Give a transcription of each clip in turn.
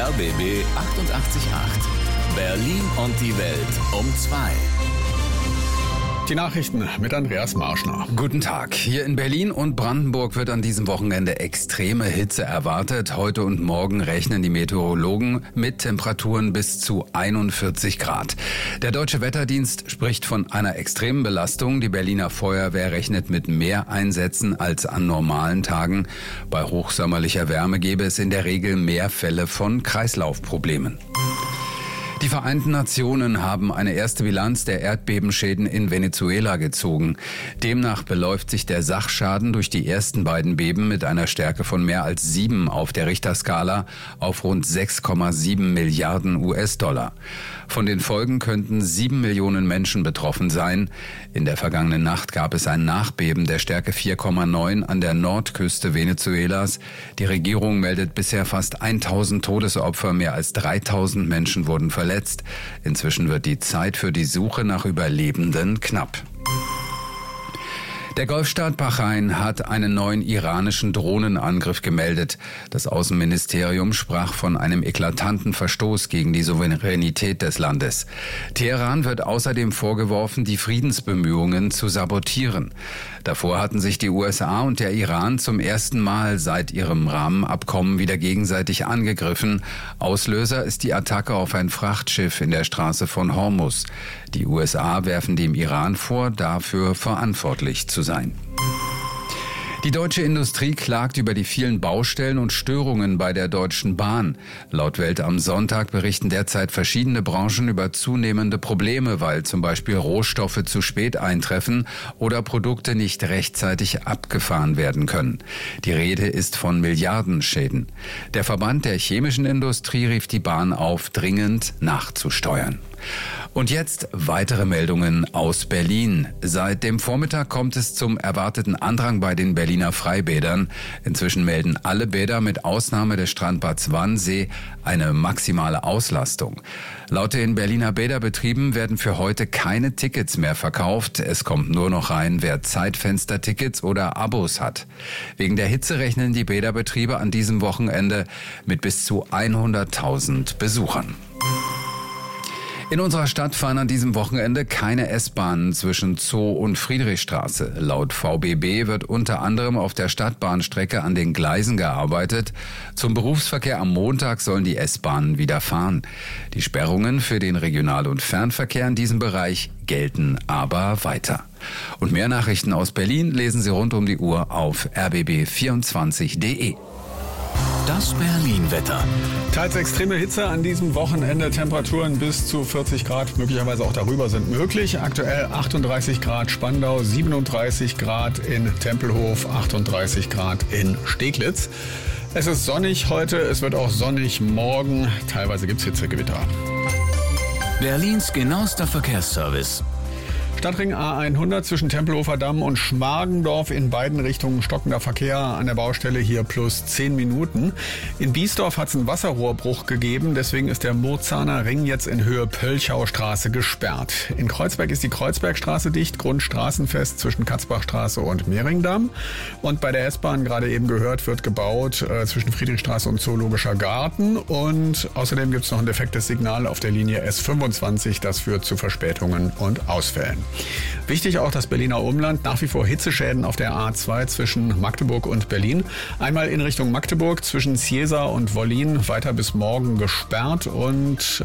RBB 888. Berlin und die Welt um 2. Die Nachrichten mit Andreas Marschner. Guten Tag. Hier in Berlin und Brandenburg wird an diesem Wochenende extreme Hitze erwartet. Heute und morgen rechnen die Meteorologen mit Temperaturen bis zu 41 Grad. Der Deutsche Wetterdienst spricht von einer extremen Belastung. Die Berliner Feuerwehr rechnet mit mehr Einsätzen als an normalen Tagen. Bei hochsommerlicher Wärme gäbe es in der Regel mehr Fälle von Kreislaufproblemen. Die Vereinten Nationen haben eine erste Bilanz der Erdbebenschäden in Venezuela gezogen. Demnach beläuft sich der Sachschaden durch die ersten beiden Beben mit einer Stärke von mehr als 7 auf der Richterskala auf rund 6,7 Milliarden US-Dollar. Von den Folgen könnten 7 Millionen Menschen betroffen sein. In der vergangenen Nacht gab es ein Nachbeben der Stärke 4,9 an der Nordküste Venezuelas. Die Regierung meldet bisher fast 1000 Todesopfer, mehr als 3000 Menschen wurden verletzt. Inzwischen wird die Zeit für die Suche nach Überlebenden knapp. Der Golfstaat Bahrain hat einen neuen iranischen Drohnenangriff gemeldet. Das Außenministerium sprach von einem eklatanten Verstoß gegen die Souveränität des Landes. Teheran wird außerdem vorgeworfen, die Friedensbemühungen zu sabotieren. Davor hatten sich die USA und der Iran zum ersten Mal seit ihrem Rahmenabkommen wieder gegenseitig angegriffen. Auslöser ist die Attacke auf ein Frachtschiff in der Straße von Hormuz. Die USA werfen dem Iran vor, dafür verantwortlich zu sein. Die deutsche Industrie klagt über die vielen Baustellen und Störungen bei der Deutschen Bahn. Laut Welt am Sonntag berichten derzeit verschiedene Branchen über zunehmende Probleme, weil zum Beispiel Rohstoffe zu spät eintreffen oder Produkte nicht rechtzeitig abgefahren werden können. Die Rede ist von Milliardenschäden. Der Verband der chemischen Industrie rief die Bahn auf, dringend nachzusteuern. Und jetzt weitere Meldungen aus Berlin. Seit dem Vormittag kommt es zum erwarteten Andrang bei den Berliner Freibädern. Inzwischen melden alle Bäder mit Ausnahme des Strandbads Wannsee eine maximale Auslastung. Laut den Berliner Bäderbetrieben werden für heute keine Tickets mehr verkauft. Es kommt nur noch rein, wer Zeitfenstertickets oder Abos hat. Wegen der Hitze rechnen die Bäderbetriebe an diesem Wochenende mit bis zu 100.000 Besuchern. In unserer Stadt fahren an diesem Wochenende keine S-Bahnen zwischen Zoo und Friedrichstraße. Laut VBB wird unter anderem auf der Stadtbahnstrecke an den Gleisen gearbeitet. Zum Berufsverkehr am Montag sollen die S-Bahnen wieder fahren. Die Sperrungen für den Regional- und Fernverkehr in diesem Bereich gelten aber weiter. Und mehr Nachrichten aus Berlin lesen Sie rund um die Uhr auf rbb24.de. Das Berlin-Wetter. Teils extreme Hitze an diesem Wochenende. Temperaturen bis zu 40 Grad, möglicherweise auch darüber, sind möglich. Aktuell 38 Grad Spandau, 37 Grad in Tempelhof, 38 Grad in Steglitz. Es ist sonnig heute, es wird auch sonnig morgen. Teilweise gibt es Hitzegewitter. Berlins genauester Verkehrsservice. Stadtring A100 zwischen Tempelhofer Damm und Schmargendorf in beiden Richtungen stockender Verkehr an der Baustelle hier plus 10 Minuten. In Biesdorf hat es einen Wasserrohrbruch gegeben, deswegen ist der Murzahner Ring jetzt in Höhe Pölchaustraße gesperrt. In Kreuzberg ist die Kreuzbergstraße dicht, Grundstraßenfest zwischen Katzbachstraße und Mehringdamm. Und bei der S-Bahn, gerade eben gehört, wird gebaut zwischen Friedrichstraße und Zoologischer Garten. Und außerdem gibt es noch ein defektes Signal auf der Linie S25, das führt zu Verspätungen und Ausfällen. Wichtig auch das Berliner Umland, nach wie vor Hitzeschäden auf der A2 zwischen Magdeburg und Berlin. Einmal in Richtung Magdeburg zwischen Ciesa und Wollin weiter bis morgen gesperrt und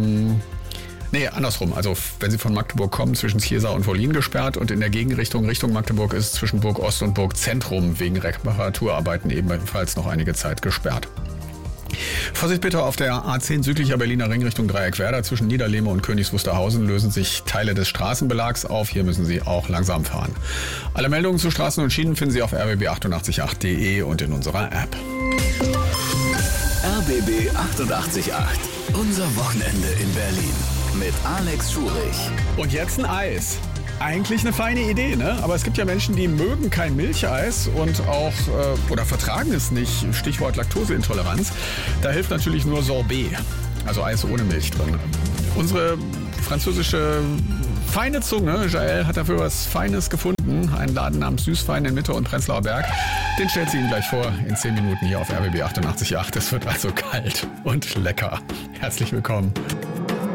andersrum. Also wenn Sie von Magdeburg kommen, zwischen Ciesa und Wollin gesperrt und in der Gegenrichtung Richtung Magdeburg ist zwischen Burg Ost und Burg Zentrum wegen Reparaturarbeiten ebenfalls noch einige Zeit gesperrt. Vorsicht bitte auf der A10 südlicher Berliner Ring Richtung Dreieckwerder. Zwischen Niederlehme und Königs Wusterhausen lösen sich Teile des Straßenbelags auf. Hier müssen Sie auch langsam fahren. Alle Meldungen zu Straßen und Schienen finden Sie auf rbb888.de und in unserer App. RBB 888. Unser Wochenende in Berlin mit Alex Schurich. Und jetzt ein Eis. Eigentlich eine feine Idee, ne? Aber es gibt ja Menschen, die mögen kein Milcheis und auch oder vertragen es nicht. Stichwort Laktoseintoleranz. Da hilft natürlich nur Sorbet, also Eis ohne Milch drin. Unsere französische feine Zunge. Jael hat dafür was Feines gefunden. Einen Laden namens Süßfein in Mitte und Prenzlauer Berg. Den stellt sie Ihnen gleich vor in 10 Minuten hier auf RBB 88.8. Es wird also kalt und lecker. Herzlich willkommen.